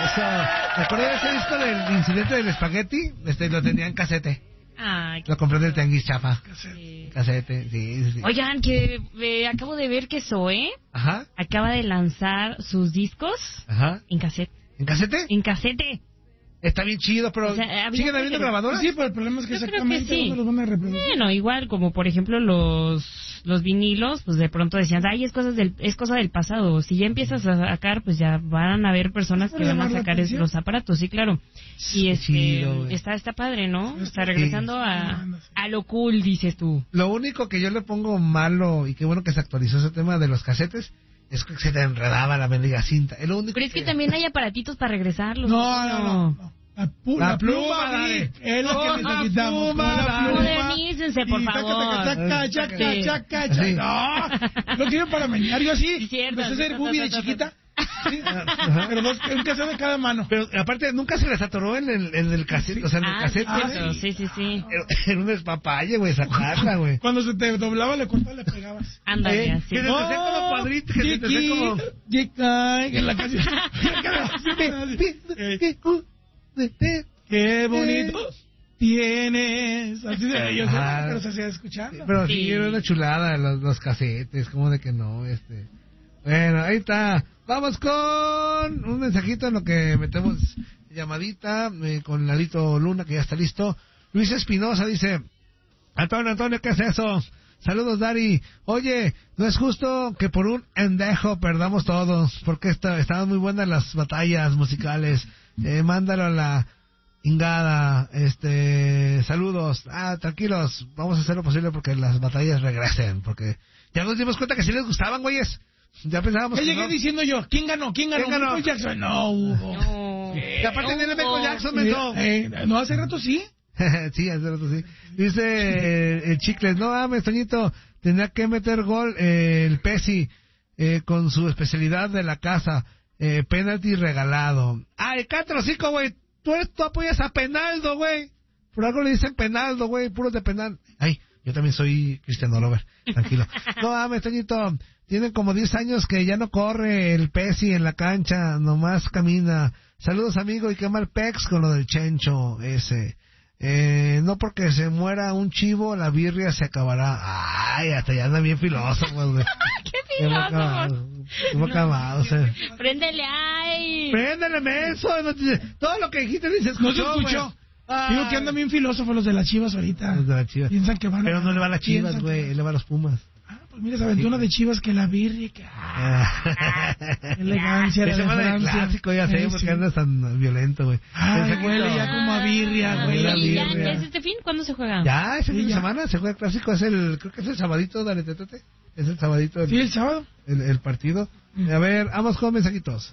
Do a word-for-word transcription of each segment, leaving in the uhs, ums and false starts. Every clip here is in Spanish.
Me acuerdo de ese disco del incidente del espagueti, este lo tenía en casete. Ay, Lo compré del tianguis chafa. Sí. Casete, sí, sí, sí. Oigan, que eh, acabo de ver que Zoé Ajá. acaba de lanzar sus discos Ajá. en casete. ¿En casete? En casete. Está bien chido, pero O sea, había ¿siguen que- habiendo grabadoras? Sí, pero el problema es que Yo creo exactamente que sí. dónde los van a reproducir. Bueno, igual como por ejemplo los los vinilos, pues de pronto decían, ay, es cosas del es cosa del pasado. Si ya empiezas a sacar, pues ya van a haber personas que Para van a llamar la sacar es- atención. los aparatos, sí, claro. Y Qué este chido, güey. está está padre, ¿no? Sí, Está regresando sí. a Sí. a lo cool, dices tú. Lo único que yo le pongo malo, y qué bueno que se actualizó ese tema de los casetes, es que se te enredaba la mendiga cinta. Es lo único Pero es que también hay aparatitos para regresarlos. No, no, no. no. La, pu- La la pluma, pluma, dale. Vic, es lo que Oh, necesitamos. la pluma, La dale. Modernícense, por Y taca, favor. taca, chaca, chaca, Sí. chaca, chaca. Sí. No, lo quiero para menear yo así. Sí, cierto. Empecé a hacer boobie de chiquita. Sí, Ajá. pero dos, un cassette de cada mano. Pero aparte, nunca se les atoró en el, en el cassette, o sea, en el Ah, sí, cassette. cierto. sí, sí, sí. Era- Era un despapalle, güey, sacarla, güey. Cuando se te doblaba la corta le pegabas. Ándale, Eh, así. que se te hacía como cuadrito, que se te hacía como... Chiquita, en la canción. Qué bonito tienes. Así de ellos, Ajá. pero se hacía escuchando. Pero sí, Sí. era una chulada los, los casetes, como de que no, este... Bueno, ahí está. Vamos con un mensajito en lo que metemos llamadita eh, con Lalito Luna, que ya está listo. Luis Espinosa dice, Antonio, Antonio, ¿qué es eso? Saludos, Dari. Oye, no es justo que por un endejo perdamos todos, porque está, estaban muy buenas las batallas musicales. Eh, mándalo a la ingada. Este, saludos. Ah, tranquilos, vamos a hacer lo posible porque las batallas regresen, porque ya nos dimos cuenta que sí les gustaban, güeyes. Ya pensábamos Ya que llegué no. diciendo yo, ¿quién ganó? ¿Quién ganó? ¿Quién ganó? Michael Jackson. No, Hugo. No. Y aparte viene No. Michael Jackson, menso. Eh, eh, no, hace rato sí. Sí, hace rato sí. Dice eh, el Chicles, no mames, Toñito, tendría que meter gol eh, el Pesi eh, con su especialidad de la casa, eh, penalti regalado. Ay, Catrocico, güey, tú, eres, tú apoyas a Penaldo, güey. Por algo le dicen Penaldo, güey, puros de penal. Ay, yo también soy Cristiano Lover, tranquilo. No mames, Toñito, tienen como diez años que ya no corre el Pesi en la cancha, nomás camina. Saludos, amigo, y qué mal pex con lo del Chencho ese. Eh, no porque se muera un chivo, la birria se acabará. Ay, hasta ya anda bien filósofo, güey. ¡Qué Qué boca- filósofos! qué boca más, o sea. Préndele, ay. Préndele menso, no te- todo lo que dijiste ni se escuchó. No se escuchó. güey. Ay. Digo que andan bien filósofos los de las Chivas ahorita. Los de las Chivas. Piensan que van a... Pero no le va a las Chivas, piensan güey, que- él le va a los Pumas. Ah, pues mira, se aventó una de Chivas que la birria, que... Ah, qué elegancia la Ese de va del Francia. clásico, ya sé, Eh, porque sí. andas tan violento, güey. Ay, Mensajito. huele ya como a birria, Ah, güey. la ¿y ya, birria. ya es este fin? ¿Cuándo se juega? Ya, ese Sí, fin de ya. semana se juega el clásico, es el, creo que es el sabadito, dale, tetete. Es el sabadito el, Sí, el sábado. el, el partido. Mm. A ver, vamos con mensajitos.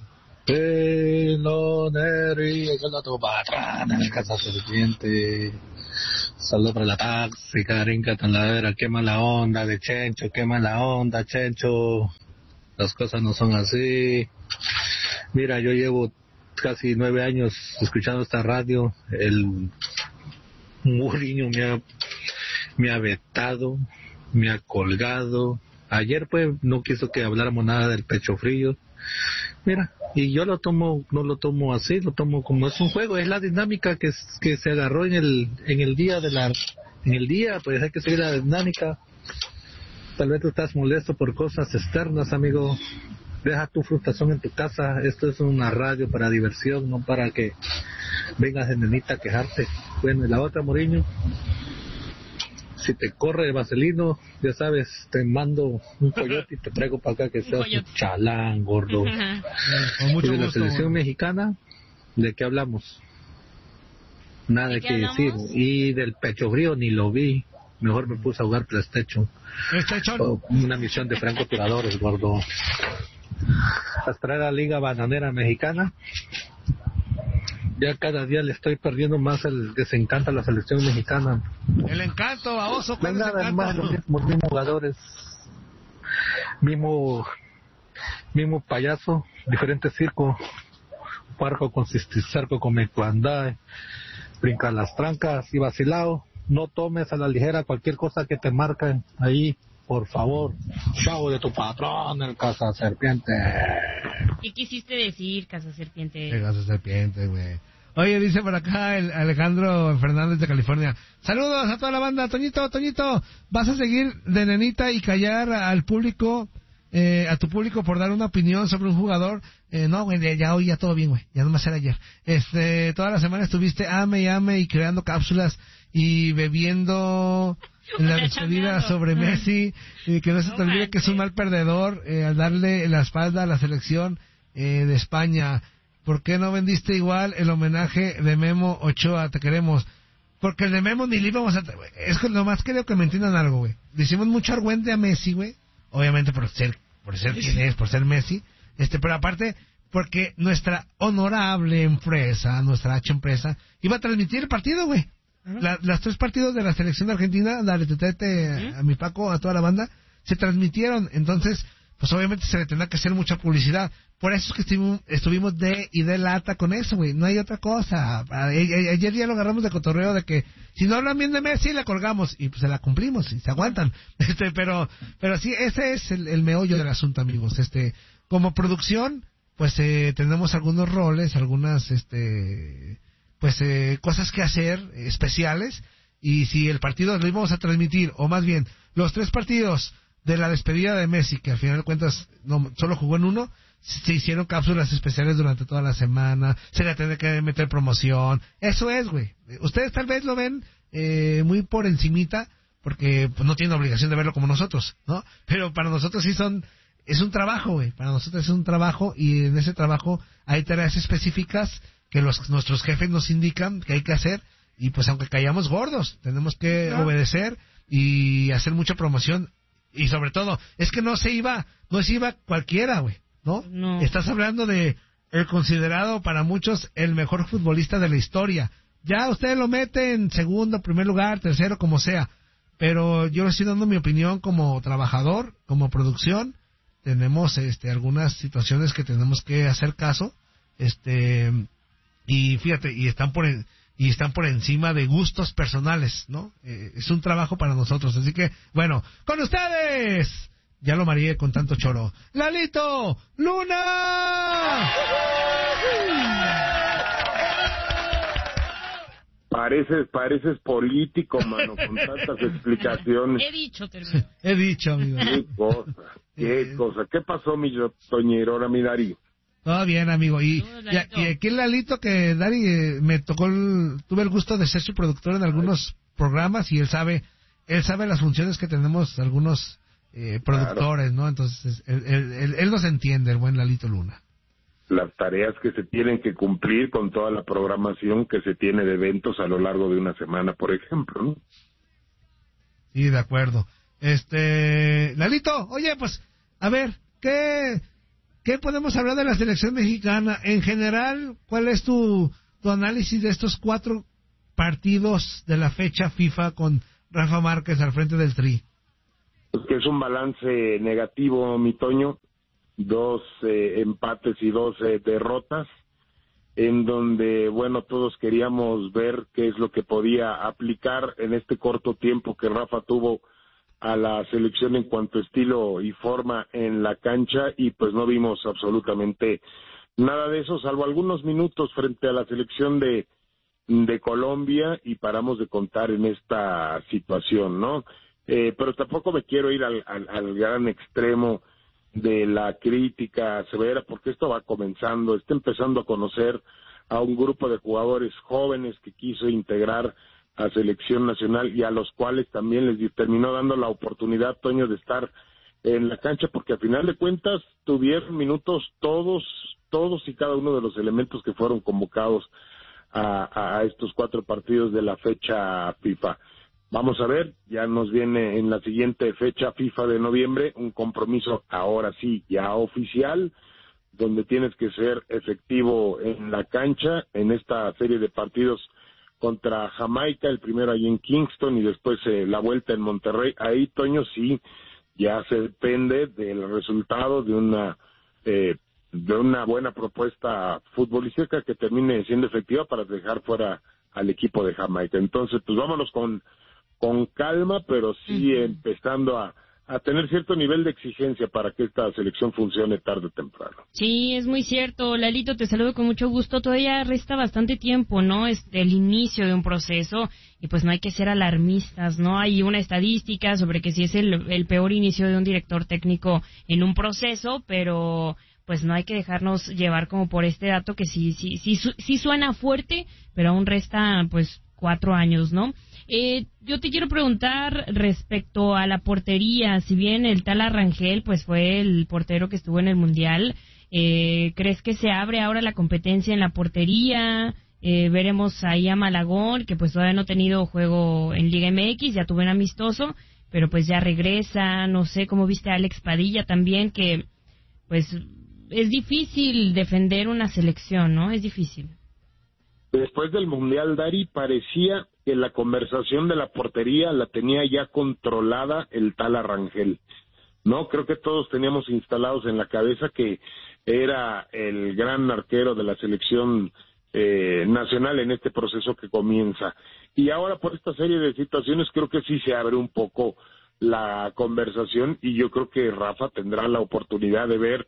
Peloneri, que la tu patrana, en casa serpiente. Saludos para la táxica, rinca tan ladera, qué mala onda de Chencho, qué mala onda, Chencho. Las cosas no son así. Mira, yo llevo casi nueve años escuchando esta radio. El Mourinho me ha, me ha vetado, me ha colgado. Ayer pues no quiso que habláramos nada del pecho frío. Mira, y yo lo tomo, no lo tomo así, lo tomo como es un juego, es la dinámica que, que se agarró en el, en el día de la, en el día, pues hay que seguir la dinámica. Tal vez tú estás molesto por cosas externas, amigo. Deja tu frustración en tu casa. Esto es una radio para diversión, no para que vengas de nenita a quejarte. Bueno, y la otra, Mourinho, si te corre vaselino, ya sabes, te mando un coyote y te traigo para acá que seas un coyote. chalán, gordo. Ajá. Con Y mucho de la gusto. selección güey. mexicana, ¿de qué hablamos? Nada ¿De que qué decir. hablamos? Y del pecho frío ni lo vi. Mejor me puse a jugar PlayStation. El Chechón. O una misión de francotiradores, gordo. A esperar a la Liga Bananera Mexicana. Ya cada día le estoy perdiendo más el desencanto a la selección mexicana. El encanto, baboso. ¿cuál Venga, es el además, encanto? los mismos, mismos jugadores, mismo, mismo payaso, diferente circo, parco con cisticerco, con mecuandá, brinca las trancas y vacilado. No tomes a la ligera cualquier cosa que te marcan ahí por favor. Show de tu patrón, el Casa Serpiente. ¿Qué quisiste decir, Casa Serpiente? El Casa Serpiente, güey. Oye, dice por acá el Alejandro Fernández de California. Saludos a toda la banda. Toñito, Toñito, ¿vas a seguir de nenita y callar al público, eh, a tu público por dar una opinión sobre un jugador? Eh, no, güey, ya hoy ya todo bien, güey. Ya nomás era ayer. Este, toda la semana estuviste ame y ame y creando cápsulas y bebiendo en la despedida sobre Messi, y que no se te olvide que es un mal perdedor eh, al darle la espalda a la selección eh, de España. ¿Por qué no vendiste igual el homenaje de Memo Ochoa? Te queremos. Porque el de Memo ni le íbamos a... Es que nomás creo que me entiendan algo, güey. Le hicimos mucho argüente a Messi, güey. Obviamente por ser, por ser quien es, por ser Messi. Este, pero aparte, porque nuestra honorable empresa, nuestra H empresa, iba a transmitir el partido, güey. La, las tres partidos de la selección de Argentina, dale, te, te, te, a mi Paco, a toda la banda, se transmitieron. Entonces, pues obviamente se le tendrá que hacer mucha publicidad. Por eso es que estuvimos, estuvimos de y de lata con eso, güey. No hay otra cosa. Ayer ya lo agarramos de cotorreo de que si no hablan bien de Messi, la colgamos. Y pues se la cumplimos y se aguantan. Este, pero, pero sí, ese es el, el meollo del asunto, amigos. Este, como producción, pues eh, tenemos algunos roles, algunas, este, pues eh, cosas que hacer especiales. Y si el partido lo íbamos a transmitir, o más bien, los tres partidos de la despedida de Messi, que al final de cuentas no, solo jugó en uno, se hicieron cápsulas especiales durante toda la semana, se le tiene que meter promoción, eso es, güey. Ustedes tal vez lo ven eh, muy por encimita, porque pues, no tienen obligación de verlo como nosotros, ¿no? Pero para nosotros sí son, es un trabajo, güey, para nosotros es un trabajo, y en ese trabajo hay tareas específicas que los nuestros jefes nos indican que hay que hacer, y pues aunque callamos gordos, tenemos que ¿no? obedecer y hacer mucha promoción. Y sobre todo, es que no se iba, no se iba cualquiera, güey, ¿no? ¿no? Estás hablando de el considerado para muchos el mejor futbolista de la historia. Ya usted lo mete en segundo, primer lugar, tercero, como sea. Pero yo le estoy dando mi opinión como trabajador, como producción. Tenemos este algunas situaciones que tenemos que hacer caso. Este y fíjate, y están por en, y están por encima de gustos personales, ¿no? Eh, es un trabajo para nosotros, así que, bueno, con ustedes, ya lo mareé con tanto choro, ¡Lalito Luna! Pareces, pareces político, mano, con tantas explicaciones. He dicho, termino. He dicho, amigo. Qué cosa, qué eh, cosa. ¿Qué pasó, mi Toñero, ahora mi Dari? Todo bien, amigo. Y, y, y aquí el Lalito que Dari eh, me tocó, el, tuve el gusto de ser su productor en algunos programas y él sabe, él sabe las funciones que tenemos algunos eh, productores, claro. ¿no? Entonces, él, él, él, él nos entiende, el buen Lalito Luna. Las tareas que se tienen que cumplir con toda la programación que se tiene de eventos a lo largo de una semana, por ejemplo, ¿no? Sí, de acuerdo. Este, Lalito, oye, pues, a ver, ¿qué... ¿Qué podemos hablar de la selección mexicana? En general, ¿cuál es tu, tu análisis de estos cuatro partidos de la fecha FIFA con Rafa Márquez al frente del Tri? Pues que es un balance negativo, mi Toño. Dos eh, empates y dos eh, derrotas, en donde, bueno, todos queríamos ver qué es lo que podía aplicar en este corto tiempo que Rafa tuvo a la selección en cuanto a estilo y forma en la cancha, y pues no vimos absolutamente nada de eso, salvo algunos minutos frente a la selección de, de Colombia, y paramos de contar en esta situación, ¿no? Eh, pero tampoco me quiero ir al, al, al gran extremo de la crítica severa, porque esto va comenzando, está empezando a conocer a un grupo de jugadores jóvenes que quiso integrar a selección nacional y a los cuales también les terminó dando la oportunidad, Toño, de estar en la cancha, porque al final de cuentas tuvieron minutos todos, todos y cada uno de los elementos que fueron convocados a, a estos cuatro partidos de la fecha FIFA. Vamos a ver, ya nos viene en la siguiente fecha FIFA de noviembre un compromiso, ahora sí, ya oficial, donde tienes que ser efectivo en la cancha en esta serie de partidos contra Jamaica, el primero ahí en Kingston y después eh, la vuelta en Monterrey. Ahí, Toño, sí, ya se depende del resultado de una eh, de una buena propuesta futbolística que termine siendo efectiva para dejar fuera al equipo de Jamaica. Entonces, pues vámonos con con calma, pero sí uh-huh. empezando a, a tener cierto nivel de exigencia para que esta selección funcione tarde o temprano. Sí, es muy cierto. Lalito, te saludo con mucho gusto. Todavía resta bastante tiempo, ¿no? Es el inicio de un proceso y pues no hay que ser alarmistas, ¿no? Hay una estadística sobre que sí es el, el peor inicio de un director técnico en un proceso, pero pues no hay que dejarnos llevar como por este dato que sí, sí, sí, sí suena fuerte, pero aún resta pues cuatro años, ¿no? Eh, yo te quiero preguntar respecto a la portería, si bien el Tala Rangel pues fue el portero que estuvo en el Mundial, eh, ¿crees que se abre ahora la competencia en la portería? Eh, veremos ahí a Malagón, que pues todavía no ha tenido juego en Liga M X, ya tuvo un amistoso, pero pues ya regresa, no sé, ¿cómo viste a Alex Padilla también? Que pues es difícil defender una selección, ¿no? Es difícil. Después del Mundial, Dari, parecía que la conversación de la portería la tenía ya controlada el Tala Rangel. No, creo que todos teníamos instalados en la cabeza que era el gran arquero de la selección eh, nacional en este proceso que comienza. Y ahora por esta serie de situaciones creo que sí se abre un poco la conversación y yo creo que Rafa tendrá la oportunidad de ver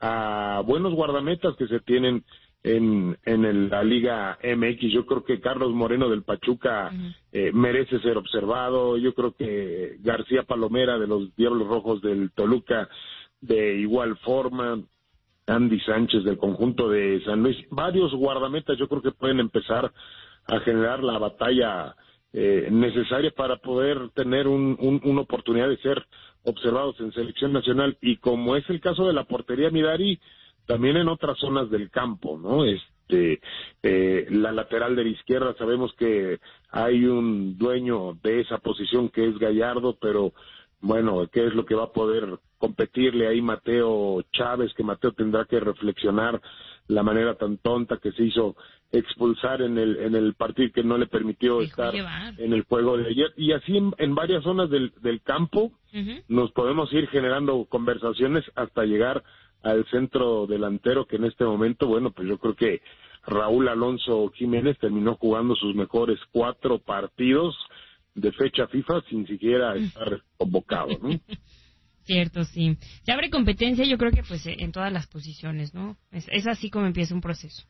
a buenos guardametas que se tienen en en el, la Liga M X. Yo creo que Carlos Moreno del Pachuca uh-huh. eh, merece ser observado. Yo creo que García Palomera de los Diablos Rojos del Toluca de igual forma, Andy Sánchez del conjunto de San Luis, varios guardametas yo creo que pueden empezar a generar la batalla eh, necesaria para poder tener un, un, una oportunidad de ser observados en selección nacional. Y como es el caso de la portería, Midari, también en otras zonas del campo, ¿no? Este, eh, la lateral de la izquierda, sabemos que hay un dueño de esa posición que es Gallardo, pero bueno, ¿qué es lo que va a poder competirle ahí Mateo Chávez? Que Mateo tendrá que reflexionar la manera tan tonta que se hizo expulsar en el en el partido que no le permitió Dejo estar llevar. en el juego de ayer. Y así en, en varias zonas del, del campo uh-huh. nos podemos ir generando conversaciones hasta llegar al centro delantero, que en este momento, bueno, pues yo creo que Raúl Alonso Jiménez terminó jugando sus mejores cuatro partidos de fecha FIFA sin siquiera estar convocado, ¿no? Cierto, sí. Se abre competencia, yo creo que pues en todas las posiciones, ¿no? Es, es así como empieza un proceso.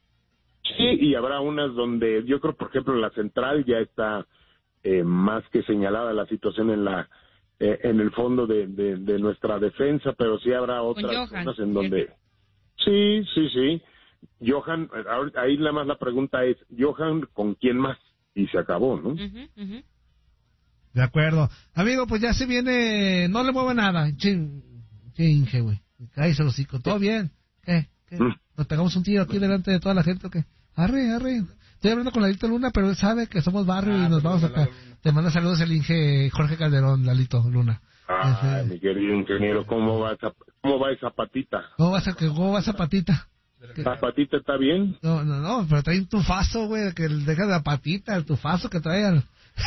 Sí, y habrá unas donde yo creo, por ejemplo, la central ya está eh, más que señalada la situación en la eh, en el fondo de, de, de nuestra defensa, pero sí habrá otras zonas en donde... Sí, sí, sí. Johan, ahí nada más la pregunta es, ¿Johan con quién más? Y se acabó, ¿no? Uh-huh, uh-huh. De acuerdo. Amigo, pues ya se viene... No le mueva nada. Chin, chinge, güey. Cállese el hocico. ¿Todo bien? ¿Qué? ¿Qué? Mm. ¿Nos pegamos un tiro aquí delante de toda la gente o qué? Arre, arre. Estoy hablando con Lalito Luna, pero él sabe que somos barrio ah, y nos vamos acá. Te manda saludos el Inge Jorge Calderón, Lalito Luna. Ah, Ese... mi querido ingeniero, ¿cómo va esa, cómo va esa patita? ¿Cómo va esa, cómo va esa patita? ¿La patita está bien? No, no, no, pero trae un tufazo, güey, que deja la patita, el tufazo que trae al...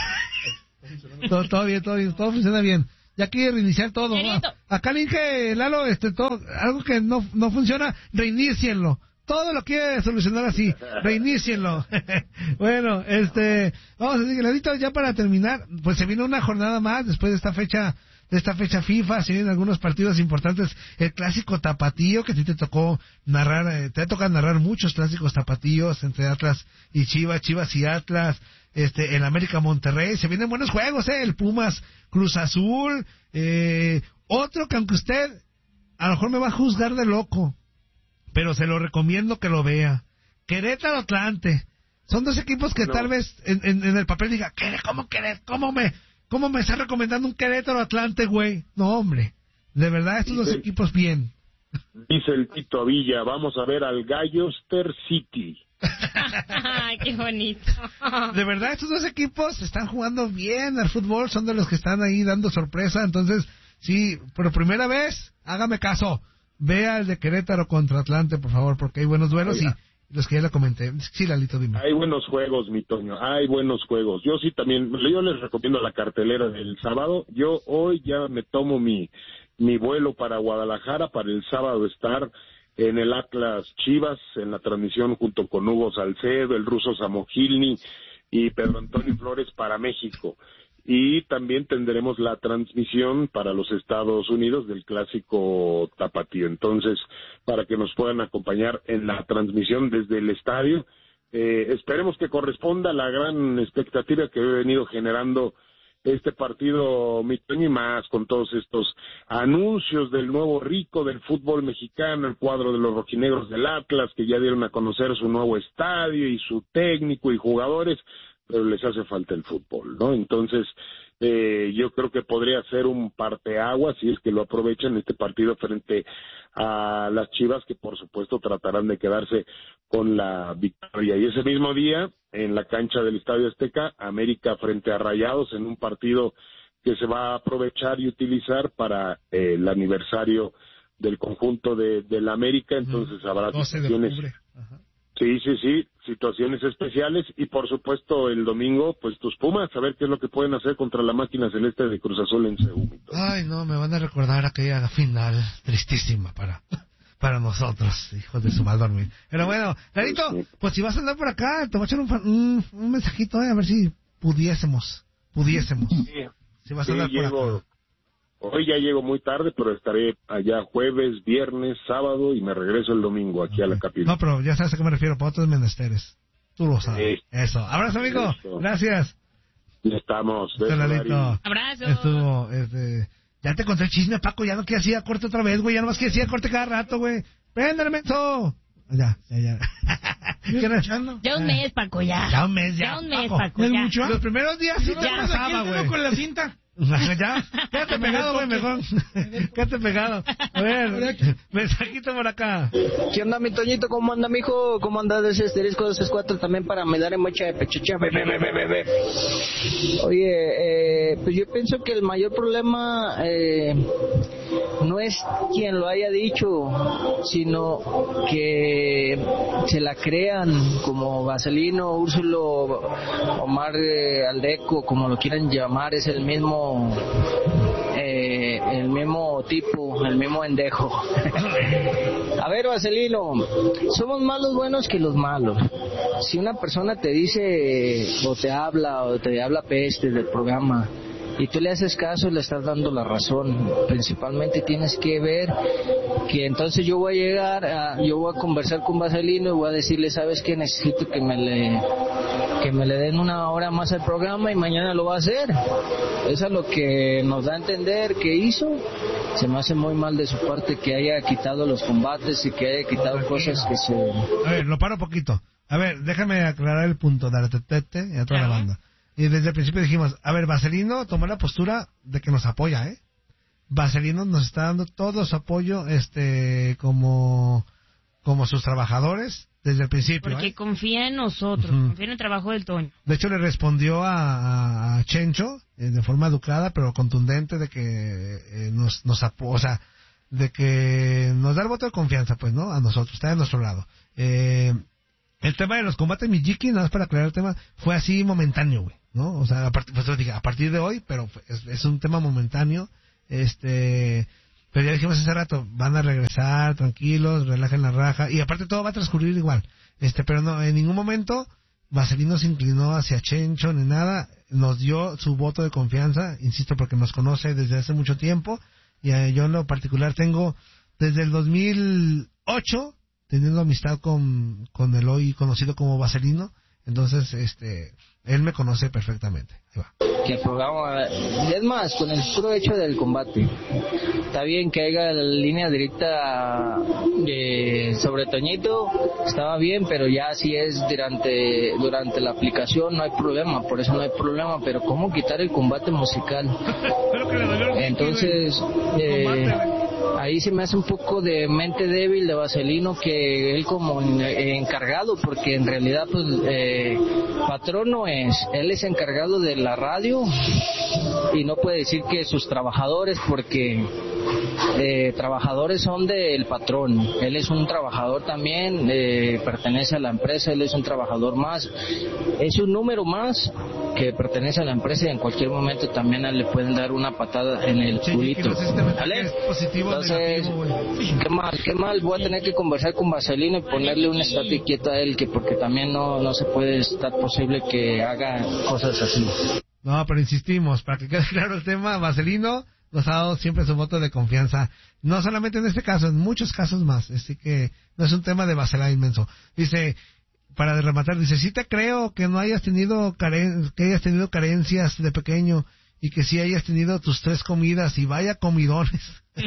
todo, todo bien, todo bien, todo funciona bien. Ya quiere reiniciar todo. ¿No? Acá el Inge, Lalo, este, todo, algo que no, no funciona, reinícienlo. Todo lo quiere solucionar así, reinícienlo. Bueno, este, vamos a decir, Lalito, ya para terminar, pues se viene una jornada más después de esta fecha, de esta fecha FIFA, se vienen algunos partidos importantes, el clásico tapatío, que a ti te tocó narrar, eh, te toca narrar muchos clásicos tapatíos entre Atlas y Chivas, Chivas y Atlas, este, en América Monterrey, se vienen buenos juegos, eh, el Pumas Cruz Azul, eh, otro que aunque usted a lo mejor me va a juzgar de loco, pero se lo recomiendo que lo vea. Querétaro Atlante. Son dos equipos que no. tal vez en, en, en el papel diga, ¿qué? ¿Cómo querés? ¿Cómo me, cómo me está recomendando un Querétaro Atlante, güey? No, hombre. De verdad, estos dice, dos equipos bien. Dice el Tito Villa, vamos a ver al Galloster City. Ay, qué bonito. De verdad, estos dos equipos están jugando bien al fútbol, son de los que están ahí dando sorpresa. Entonces, sí, por primera vez, hágame caso. Vea el de Querétaro contra Atlante, por favor, porque hay buenos duelos y los que ya le comenté. Sí, Lalito, dime. Hay buenos juegos, mi Toño, hay buenos juegos. Yo sí también, yo les recomiendo la cartelera del sábado. Yo hoy ya me tomo mi mi vuelo para Guadalajara para el sábado estar en el Atlas Chivas, en la transmisión junto con Hugo Salcedo, el ruso Samogilny y Pedro Antonio Flores para México. y también tendremos la transmisión para los Estados Unidos del clásico tapatío. Entonces, para que nos puedan acompañar en la transmisión desde el estadio, eh, esperemos que corresponda a la gran expectativa que he venido generando este partido, mi Toño, y más con todos estos anuncios del nuevo rico del fútbol mexicano, el cuadro de los rojinegros del Atlas, que ya dieron a conocer su nuevo estadio y su técnico y jugadores, pero les hace falta el fútbol, ¿no? Entonces, eh, yo creo que podría ser un parteaguas si es que lo aprovechan este partido frente a las Chivas, que por supuesto tratarán de quedarse con la victoria. Y ese mismo día, en la cancha del Estadio Azteca, América frente a Rayados, en un partido que se va a aprovechar y utilizar para eh, el aniversario del conjunto de, de la América, entonces habrá situaciones, sí, sí, sí, situaciones especiales, y por supuesto el domingo, pues tus Pumas, a ver qué es lo que pueden hacer contra la máquina celeste de Cruz Azul en Seúl. Ay, no, me van a recordar aquella final tristísima para para nosotros, hijos de su mal dormir. Pero bueno, Larito, pues si vas a andar por acá, te voy a echar un, un, un mensajito, eh, a ver si pudiésemos, pudiésemos. Sí, si vas sí, a andar por llego, acá. Hoy ya llego muy tarde, pero estaré allá jueves, viernes, sábado y me regreso el domingo aquí okay. a la capital. No, pero ya sabes a qué me refiero, para otros menesteres. Tú lo sabes. Sí. Eso. Abrazo, amigo. Eso. Gracias. Ya estamos. Larito. Abrazo. Estuvo, este... Ya te conté el chisme, Paco, ya no quiero hacía corte otra vez, güey, ya nomás que hacía corte cada rato, güey. ¡Préndale, menso! Ya, ya, ya. ¿Qué era? Ya un mes, Paco, ya. Ya un mes, ya. Ya un mes, Paco. Paco, ya. Mucho? Los primeros días sí no, te no, pasaba, güey. con la cinta. Ya, quédate pegado, güey, mejor. Quédate pegado. A ver, mensajito por acá. ¿Qué onda, mi Toñito? ¿Cómo anda, mijo? ¿Cómo anda ese asterisco dos cuatro también para me darle mucha de pechucha? Be, be, be, be, be. Oye, eh, pues yo pienso que el mayor problema eh, no es quien lo haya dicho, sino que se la crean, como Vaselino, Úrsulo, Omar eh, Aldeco, como lo quieran llamar, es el mismo Eh, el mismo tipo, el mismo endejo. A ver, Vaselino, somos más los buenos que los malos. Si una persona te dice o te habla o te habla peste del programa y tú le haces caso, le estás dando la razón. Principalmente tienes que ver que entonces yo voy a llegar, a, yo voy a conversar con Vaselino y voy a decirle, ¿sabes qué? Necesito que me le que me le den una hora más al programa y mañana lo va a hacer. Eso es lo que nos da a entender que hizo. Se me hace muy mal de su parte que haya quitado los combates y que haya quitado cosas que se... A ver, lo paro poquito. A ver, déjame aclarar el punto de la tetete y a toda la banda. Y desde el principio dijimos, a ver, Vaselino tomó la postura de que nos apoya, ¿eh? Vaselino nos está dando todo su apoyo, este, como, como sus trabajadores, desde el principio. Porque ¿eh? confía en nosotros, uh-huh. confía en el trabajo del Toño. De hecho, le respondió a, a Chencho, eh, de forma educada, pero contundente, de que eh, nos, nos apo- o sea, de que nos da el voto de confianza, pues, ¿no? A nosotros, está de nuestro lado. Eh, el tema de los combates Mijiki, nada más para aclarar el tema, fue así momentáneo, güey, ¿no? O sea, a, part- pues, dije, a partir de hoy, pero es, es un tema momentáneo, este... Pero ya dijimos hace rato, van a regresar tranquilos, relajen la raja, y aparte todo va a transcurrir igual. Este, pero no, en ningún momento Vaselino se inclinó hacia Chencho ni nada, nos dio su voto de confianza, insisto, porque nos conoce desde hace mucho tiempo, y eh, yo en lo particular tengo desde el dos mil ocho teniendo amistad con, con el hoy conocido como Vaselino, entonces este él me conoce perfectamente. Ahí va. Que el programa, es más, con el puro hecho del combate, está bien que haya la línea directa eh, sobre Toñito, estaba bien, pero ya si es durante durante la aplicación no hay problema, por eso no hay problema, pero ¿cómo quitar el combate musical? Entonces, eh, ahí se me hace un poco de mente débil de Vaselino, que él como encargado, porque en realidad pues eh, patrón no es, él es encargado de la radio y no puede decir que sus trabajadores, porque eh, trabajadores son del patrón, él es un trabajador también, eh, pertenece a la empresa, él es un trabajador más, es un número más que pertenece a la empresa y en cualquier momento también le pueden dar una patada en el culito. ¿Vale? Entonces, qué mal, qué mal, voy a tener que conversar con Vaselino y ponerle un estate quieto a él, que porque también no, no se puede estar posible que haga cosas así. No, pero insistimos, para que quede claro el tema, Vaselino nos ha dado siempre su voto de confianza, no solamente en este caso, en muchos casos más, así que no es un tema de vaselina inmenso. Dice, para rematar, dice, sí te creo que no hayas tenido caren que hayas tenido carencias de pequeño y que sí hayas tenido tus tres comidas y vaya comidones.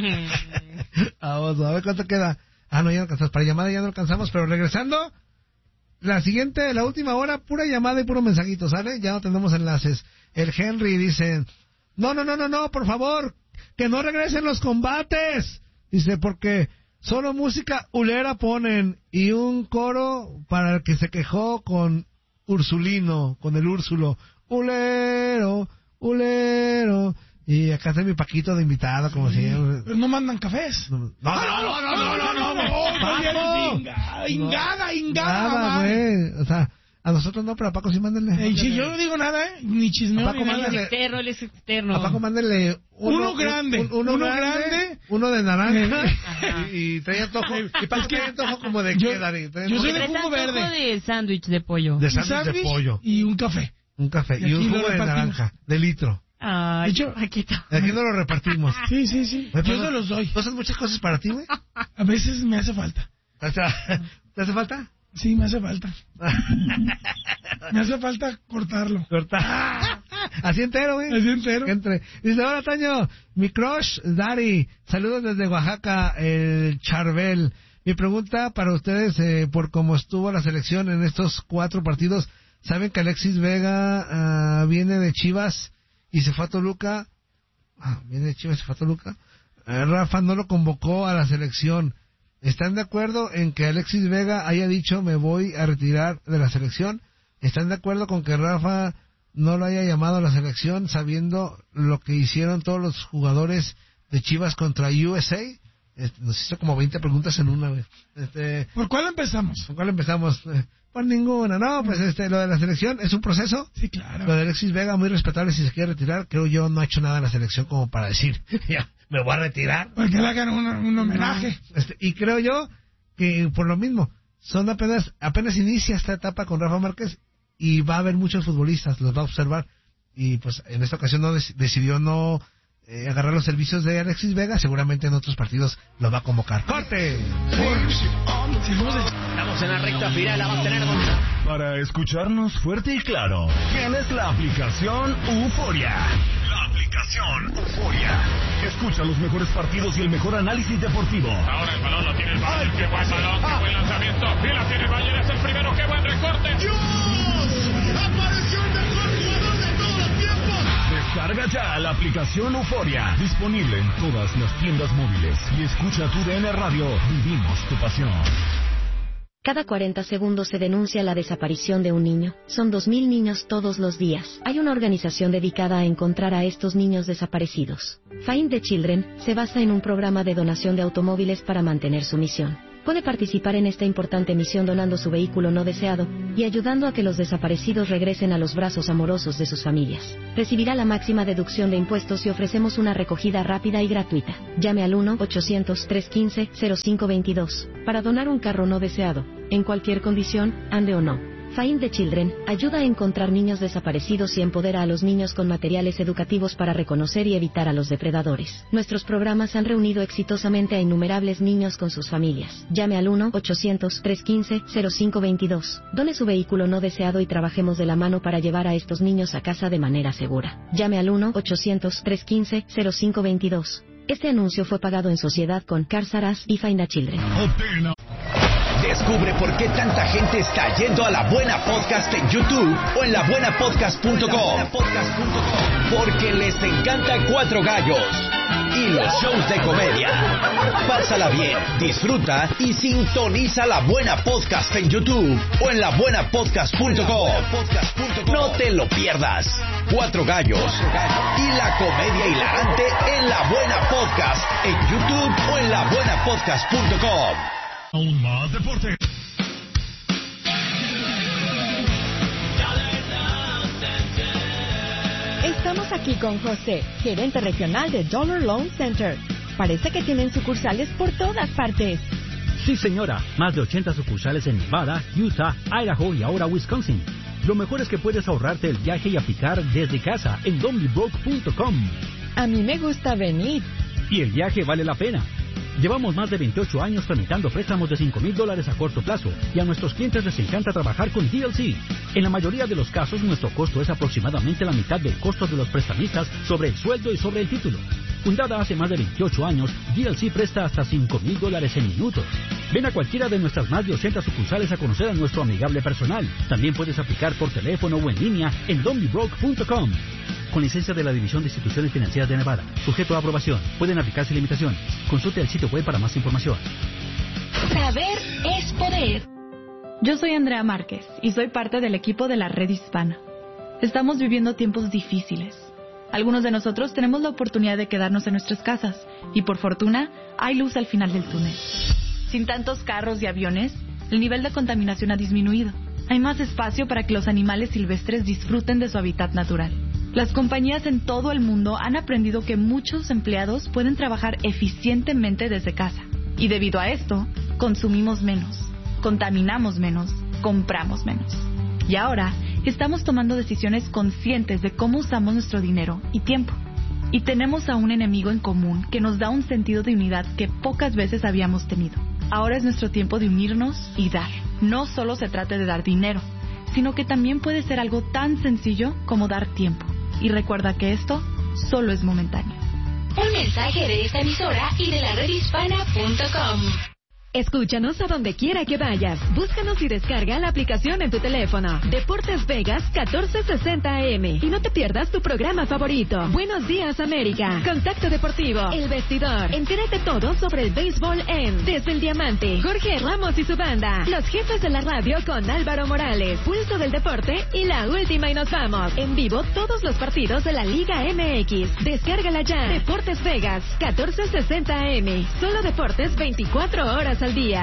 Vamos, a ver cuánto queda. Ah, no, ya no alcanzamos, para llamada ya no alcanzamos, pero regresando, la siguiente, la última hora, pura llamada y puro mensajito, ¿sale? Ya no tenemos enlaces. El Henry dice, no, no, no, no, no, por favor, que no regresen los combates. Dice, porque solo música ulera ponen y un coro para el que se quejó con Ursulino, con el Úrsulo. Ulero, ulero. Y acá está mi Paquito de invitado, como si... Pero no mandan cafés. No, no, no, no, no, no, no, no, Ingada, ingada, ingada. Nada, güey. O sea, a nosotros no, pero a Paco sí mándenle. Eh, si yo no digo nada, ¿eh? Ni chismeo. A Paco ni nada. Él es externo, él es externo. A Paco mándenle uno, uno grande. Un, uno, uno grande, grande. Uno de naranja. y, y trae antojo. Y Paco Es que- trae antojo como de yo- qué, Dari. Trae yo antojo soy de Trae jugo antojo verde. de sándwich de pollo. de Un sándwich de sándwich pollo. y un café. Un café. Y Y, un aquí lo jugo de repartimos. naranja. De litro. Ay, De hecho- Paquito. Aquí no lo repartimos. Sí, sí, sí. Güey, Yo pero se los doy. ¿No hacen muchas cosas para ti, güey? A veces me hace falta. O sea, ¿te hace falta? Sí, me hace falta. Me hace falta cortarlo. Corta. Así entero, güey. Así entero. Que entre. Dice, hola, Toño, mi crush, Dari, saludos desde Oaxaca, el Charbel. Mi pregunta para ustedes, eh, por cómo estuvo la selección en estos cuatro partidos, ¿saben que Alexis Vega uh, viene de Chivas y se fue a Toluca? Ah, viene de Chivas y se fue a Toluca. Eh, Rafa no lo convocó a la selección. ¿Están de acuerdo en que Alexis Vega haya dicho me voy a retirar de la selección? ¿Están de acuerdo con que Rafa no lo haya llamado a la selección sabiendo lo que hicieron todos los jugadores de Chivas contra U S A? Este, nos hizo como veinte preguntas en una vez. Este, ¿Por cuál empezamos? ¿Con cuál empezamos? Eh, por ninguna. No, pues este, lo de la selección es un proceso. Sí, claro. Lo de Alexis Vega, muy respetable si se quiere retirar. Creo yo no ha hecho nada en la selección como para decir, ya, me voy a retirar. Para que le hagan un, un homenaje. Este, y creo yo que por lo mismo, son apenas, apenas inicia esta etapa con Rafa Márquez y va a haber muchos futbolistas, los va a observar. Y pues en esta ocasión no dec- decidió no eh, agarrar los servicios de Alexis Vega, seguramente en otros partidos lo va a convocar. ¡Corte! Estamos en la recta final, la vamos a tener con... Para escucharnos fuerte y claro, tienes la aplicación Euforia. La aplicación Euforia. Escucha los mejores partidos y el mejor análisis deportivo. Ahora el balón lo tiene el Bayern, qué buen balón, qué buen lanzamiento. Y la tiene el Bayern, es el primero, qué buen recorte. ¡Dios! ¡Apareció el mejor jugador de todos los tiempos! Descarga ya la aplicación Euforia. Disponible en todas las tiendas móviles. Y escucha tu D N Radio. Vivimos tu pasión. Cada cuarenta segundos se denuncia la desaparición de un niño. Son dos mil niños todos los días. Hay una organización dedicada a encontrar a estos niños desaparecidos. Find the Children se basa en un programa de donación de automóviles para mantener su misión. Puede participar en esta importante misión donando su vehículo no deseado y ayudando a que los desaparecidos regresen a los brazos amorosos de sus familias. Recibirá la máxima deducción de impuestos y ofrecemos una recogida rápida y gratuita. Llame al uno ochocientos, trescientos quince, cero cinco veintidós para donar un carro no deseado, en cualquier condición, ande o no. Find the Children ayuda a encontrar niños desaparecidos y empodera a los niños con materiales educativos para reconocer y evitar a los depredadores. Nuestros programas han reunido exitosamente a innumerables niños con sus familias. Llame al uno ochocientos, trescientos quince, cero cinco veintidós. Done su vehículo no deseado y trabajemos de la mano para llevar a estos niños a casa de manera segura. Llame al uno ochocientos, trescientos quince, cero cinco veintidós. Este anuncio fue pagado en sociedad con Cars R Us y Find the Children. Descubre por qué tanta gente está yendo a La Buena Podcast en YouTube o en la buena podcast punto com. Porque les encanta Cuatro Gallos y los shows de comedia. Pásala bien, disfruta y sintoniza La Buena Podcast en YouTube o en la buena podcast punto com. No te lo pierdas. Cuatro Gallos y la comedia hilarante en La Buena Podcast en YouTube o en la buena podcast punto com. Aún más deporte. Estamos aquí con José, gerente regional de Dollar Loan Center. Parece que tienen sucursales por todas partes. Sí, señora. Más de ochenta sucursales en Nevada, Utah, Idaho y ahora Wisconsin. Lo mejor es que puedes ahorrarte el viaje y aplicar desde casa en Donnybrook punto com. A mí me gusta venir. Y el viaje vale la pena. Llevamos más de veintiocho años tramitando préstamos de cinco mil dólares a corto plazo y a nuestros clientes les encanta trabajar con D L C. En la mayoría de los casos, nuestro costo es aproximadamente la mitad del costo de los prestamistas sobre el sueldo y sobre el título. Fundada hace más de veintiocho años, D L C presta hasta cinco mil dólares en minutos. Ven a cualquiera de nuestras más de ochenta sucursales a conocer a nuestro amigable personal. También puedes aplicar por teléfono o en línea en Donnybrook punto com. Con licencia de la División de Instituciones Financieras de Nevada. Sujeto a aprobación. Pueden aplicarse limitaciones. Consulte el sitio web para más información. Saber es poder. Yo soy Andrea Márquez y soy parte del equipo de la Red Hispana. Estamos viviendo tiempos difíciles. Algunos de nosotros tenemos la oportunidad de quedarnos en nuestras casas y por fortuna hay luz al final del túnel. Sin tantos carros y aviones, el nivel de contaminación ha disminuido. Hay más espacio para que los animales silvestres disfruten de su hábitat natural. Las compañías en todo el mundo han aprendido que muchos empleados pueden trabajar eficientemente desde casa. Y debido a esto, consumimos menos, contaminamos menos, compramos menos. Y ahora, estamos tomando decisiones conscientes de cómo usamos nuestro dinero y tiempo. Y tenemos a un enemigo en común que nos da un sentido de unidad que pocas veces habíamos tenido. Ahora es nuestro tiempo de unirnos y dar. No solo se trata de dar dinero, sino que también puede ser algo tan sencillo como dar tiempo. Y recuerda que esto solo es momentáneo. Un mensaje de esta emisora y de la red hispana punto com. Escúchanos a donde quiera que vayas. Búscanos y descarga la aplicación en tu teléfono. Deportes Vegas catorce sesenta A M. Y no te pierdas tu programa favorito. Buenos días, América. Contacto Deportivo. El Vestidor. Entérate todo sobre el béisbol en Desde el Diamante. Jorge Ramos y su banda. Los jefes de la radio con Álvaro Morales. Pulso del Deporte y la última y nos vamos. En vivo todos los partidos de la Liga M X. Descárgala ya. Deportes Vegas catorce sesenta A M. Solo deportes veinticuatro horas al día.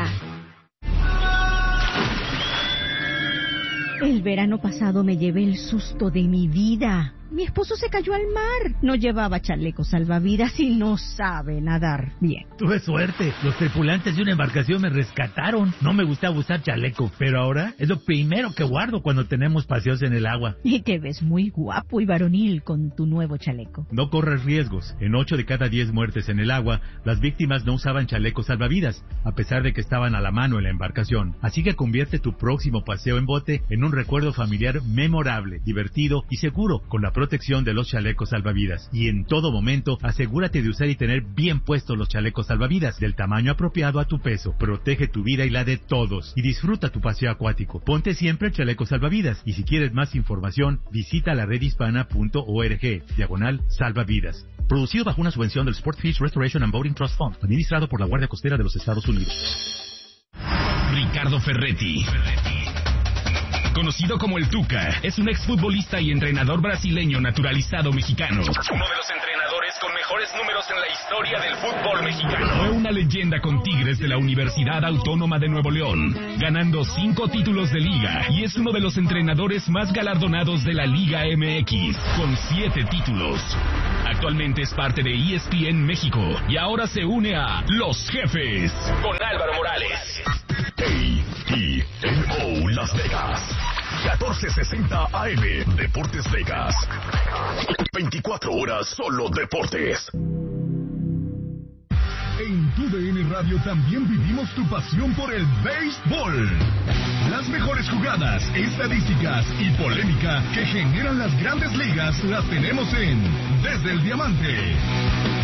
El verano pasado me llevé el susto de mi vida. Mi esposo se cayó al mar. No llevaba chaleco salvavidas y no sabe nadar bien. Tuve suerte. Los tripulantes de una embarcación me rescataron. No me gustaba usar chaleco, pero ahora es lo primero que guardo cuando tenemos paseos en el agua. Y te ves muy guapo y varonil con tu nuevo chaleco. No corres riesgos. En ocho de cada diez muertes en el agua, las víctimas no usaban chalecos salvavidas, a pesar de que estaban a la mano en la embarcación. Así que convierte tu próximo paseo en bote en un recuerdo familiar memorable, divertido y seguro con la protección de los chalecos salvavidas. Y en todo momento, asegúrate de usar y tener bien puestos los chalecos salvavidas del tamaño apropiado a tu peso. Protege tu vida y la de todos. Y disfruta tu paseo acuático. Ponte siempre el chaleco salvavidas. Y si quieres más información, visita la red hispana punto org, diagonal salvavidas. Producido bajo una subvención del Sport Fish Restoration and Boating Trust Fund, administrado por la Guardia Costera de los Estados Unidos. Ricardo Ferretti. Conocido como el Tuca, es un exfutbolista y entrenador brasileño naturalizado mexicano. Uno de los entrenadores con mejores números en la historia del fútbol mexicano. Fue una leyenda con Tigres de la Universidad Autónoma de Nuevo León, ganando cinco títulos de liga, y es uno de los entrenadores más galardonados de la Liga M X, con siete títulos. Actualmente es parte de E S P N México, y ahora se une a Los Jefes, con Álvaro Morales. A T N O Las Vegas, catorce sesenta A M, Deportes Vegas. veinticuatro horas solo deportes. En tu D N Radio también vivimos tu pasión por el béisbol. Las mejores jugadas, estadísticas y polémica que generan las grandes ligas las tenemos en Desde el Diamante.